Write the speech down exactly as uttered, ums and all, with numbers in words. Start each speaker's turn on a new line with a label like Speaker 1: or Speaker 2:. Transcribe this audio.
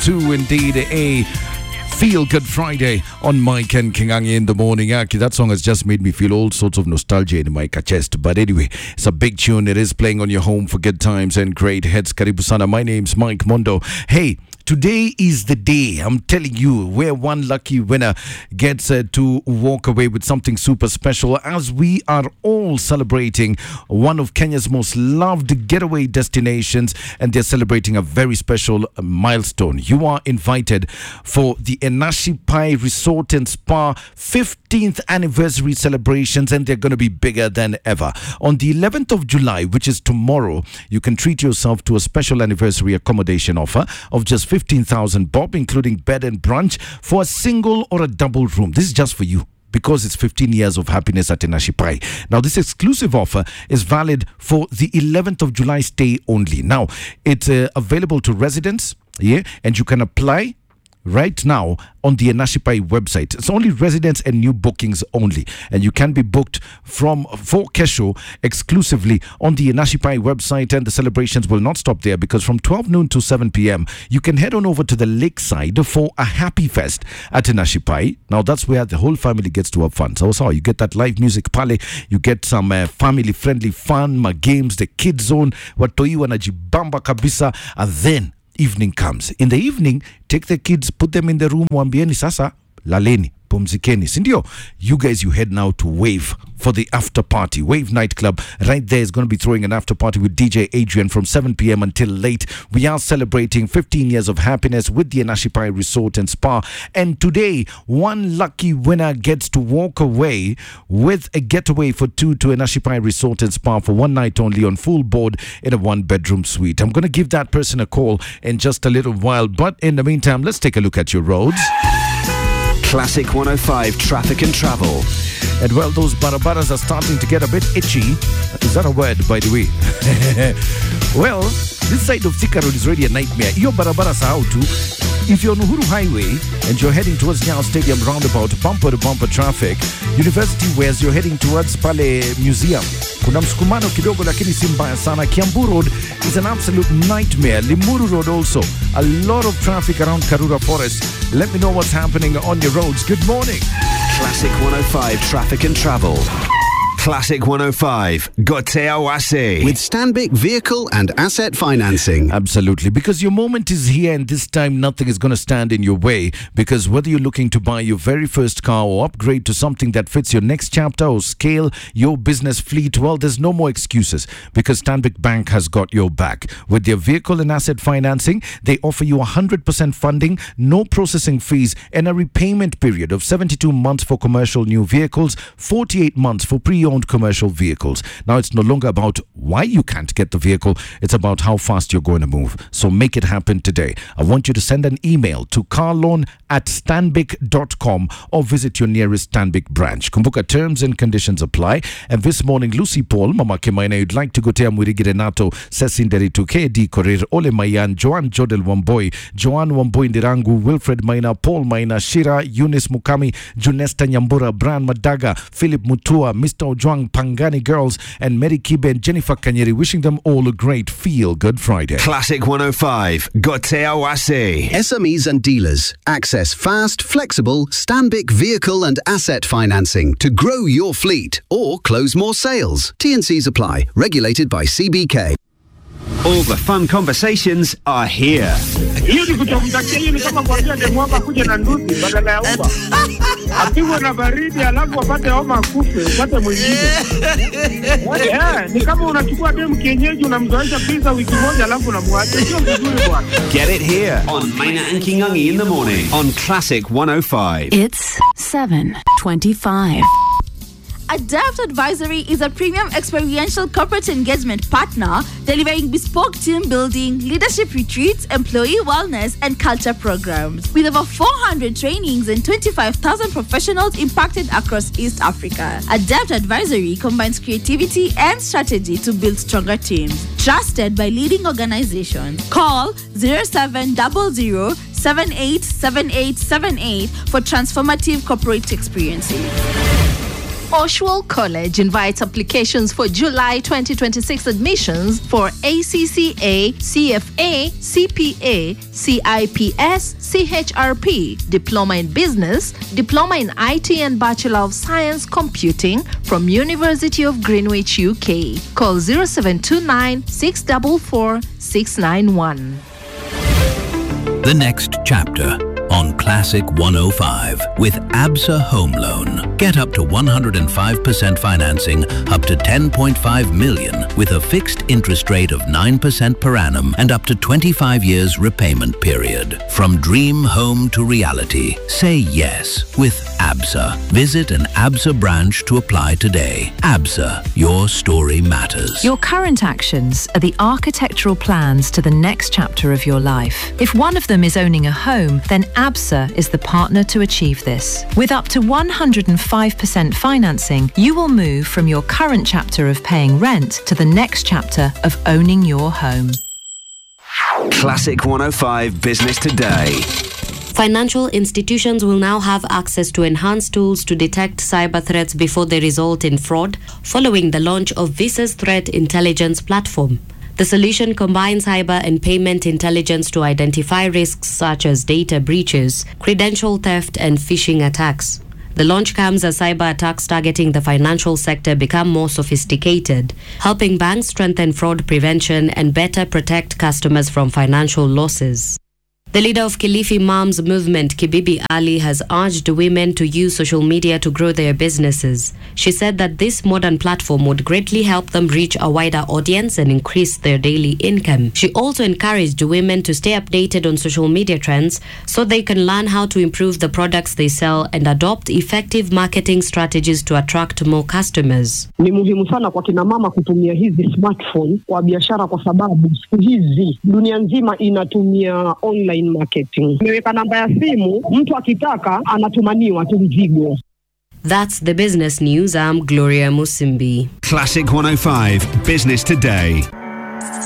Speaker 1: to indeed a Feel Good Friday on Mike and Kingangi in the morning. Aki, that song has just made me feel all sorts of nostalgia in my chest. But anyway, it's a big tune. It is playing on your home for good times and great hits. Karibu sana. My name's Mike Mondo. Hey, today is the day, I'm telling you, where one lucky winner gets uh, to walk away with something super special as we are all celebrating one of Kenya's most loved getaway destinations, and they're celebrating a very special uh, milestone. You are invited for the Enashi Pai Resort and Spa fifteenth anniversary celebrations, and they're going to be bigger than ever. On the eleventh of July, which is tomorrow, you can treat yourself to a special anniversary accommodation offer of just fifteen thousand bob, including bed and brunch for a single or a double room. This is just for you, because it's fifteen years of happiness at Enashi Pai. Now, this exclusive offer is valid for the eleventh of July stay only. Now, it's uh, available to residents, yeah, and you can apply right now on the Enashi Pai website. It's only residents and new bookings only, and you can be booked from for Kesho exclusively on the Enashi Pai website. And the celebrations will not stop there, because from twelve noon to seven p.m. you can head on over to the lakeside for a happy fest at Enashi Pai. Now, that's where the whole family gets to have fun. So, so you get that live music pale, you get some uh, family friendly fun, ma games, the kids zone, watoi wanajibamba kabisa, and then evening comes. In the evening, take the kids, put them in the room, wambieni sasa laleni, pumzikeni, sindio? You guys, you head now to Wave for the after party. Wave nightclub right there is going to be throwing an after party with D J Adrian from seven p.m. until late. We are celebrating fifteen years of happiness with the Enashi Pai Resort and Spa, and today one lucky winner gets to walk away with a getaway for two to Enashi Pai Resort and Spa for one night only on full board in a one bedroom suite. I'm going to give that person a call in just a little while, but in the meantime, let's take a look at your roads.
Speaker 2: Classic one oh five traffic and travel.
Speaker 1: And well, those barabaras are starting to get a bit itchy. Is that a word, by the way? Well, this side of Thika Road is really a nightmare. Iyo barabara sahau tu. If you're on Uhuru Highway and you're heading towards Nyayo Stadium roundabout, bumper to bumper traffic. University West, you're heading towards Pale Museum. Kuna msukumano kidogo lakini si mbaya sana. Kiambu Road is an absolute nightmare. Limuru Road also. A lot of traffic around Karura Forest. Let me know what's happening on your roads. Good morning.
Speaker 2: Classic one oh five traffic and travel. Classic one oh five, Gotea Wase.
Speaker 3: With Stanbic Vehicle and Asset Financing.
Speaker 1: Absolutely, because your moment is here, and this time nothing is going to stand in your way. Because whether you're looking to buy your very first car or upgrade to something that fits your next chapter or scale your business fleet, well, there's no more excuses, because Stanbic Bank has got your back. With their vehicle and asset financing, they offer you one hundred percent funding, no processing fees, and a repayment period of seventy-two months for commercial new vehicles, forty-eight months for pre-owned commercial vehicles. Now, it's no longer about why you can't get the vehicle, it's about how fast you're going to move. So make it happen today. I want you to send an email to carloan at stanbic dot com or visit your nearest Stanbic branch. Kumbuka, terms and conditions apply. And this morning, Lucy Paul, Mama Kimaina, you'd like to go to Mwirigi Renato, Sesinderi to K D Korir, Ole Mayan, Joan Jodel Wamboi, Joan Wamboi Ndirangu, Wilfred Maina, Paul Maina, Shira, Eunice Mukami, Junesta Nyambura, Bran Madaga, Philip Mutua, Mister Ojwang, Pangani Girls, and Mary Kibe and Jennifer Kanyeri, wishing them all a great Feel Good Friday.
Speaker 2: Classic one oh five, Gotea Wase.
Speaker 3: S M Es and dealers. Access fast, flexible, Stanbic Vehicle and Asset Financing to grow your fleet or close more sales. T and Cs apply. Regulated by C B K.
Speaker 2: All the fun conversations are here.
Speaker 4: Hiyo ni kutomtakia, hiyo ni kama kuambia demwaka kuja na nduthi badala ya uba. Apigwe na baridi alafu apate homa akufe, upate mwingine. Yeah, ni kama unachukua demu kienyeji unamzoesha pizza wiki moja alafu unamwacha. Sio vizuri bwana.
Speaker 2: Get it here on Maina and Kingangi in the morning on Classic one oh five.
Speaker 5: It's seven twenty-five.
Speaker 6: Adapt Advisory is a premium experiential corporate engagement partner delivering bespoke team building, leadership retreats, employee wellness, and culture programs. With over four hundred trainings and twenty-five thousand professionals impacted across East Africa, Adapt Advisory combines creativity and strategy to build stronger teams. Trusted by leading organizations. Call zero seven zero zero seven eight seven eight seven eight for transformative corporate experiences.
Speaker 7: Oswald College invites applications for July twenty twenty-six admissions for A C C A, C F A, C P A, C I P S, C H R P, Diploma in Business, Diploma in I T and Bachelor of Science Computing from University of Greenwich, U K. Call zero seven two nine, six four four, six nine one.
Speaker 8: The next chapter on Classic one oh five with ABSA Home Loan. Get up to one hundred five percent financing up to ten point five million with a fixed interest rate of nine percent per annum and up to twenty-five years repayment period. From dream home to reality, say yes with ABSA. Visit an ABSA branch to apply today. ABSA, your story matters.
Speaker 9: Your current actions are the architectural plans to the next chapter of your life. If one of them is owning a home, then ABSA is the partner to achieve this. With up to one hundred five percent financing, you will move from your current chapter of paying rent to the next chapter of owning your home.
Speaker 2: Classic one oh five Business Today.
Speaker 10: Financial institutions will now have access to enhanced tools to detect cyber threats before they result in fraud, following the launch of Visa's Threat Intelligence Platform. The solution combines cyber and payment intelligence to identify risks such as data breaches, credential theft, and phishing attacks. The launch comes as cyber attacks targeting the financial sector become more sophisticated, helping banks strengthen fraud prevention and better protect customers from financial losses. The leader of Kilifi Moms Movement, Kibibi Ali, has urged women to use social media to grow their businesses. She said that this modern platform would greatly help them reach a wider audience and increase their daily income. She also encouraged women to stay updated on social media trends so they can learn how to improve the products they sell and adopt effective marketing strategies to attract more customers.
Speaker 11: Ni muhimu sana kwa kina mama kutumia hizi smartphone kwa biashara kwa sababu siku hizi dunia nzima inatumia online marketing. Nimeweka namba ya simu, mtu akitaka anatumaniwa tu mzigo.
Speaker 10: That's the business news. I'm Gloria Musimbi.
Speaker 2: Classic one oh five Business Today.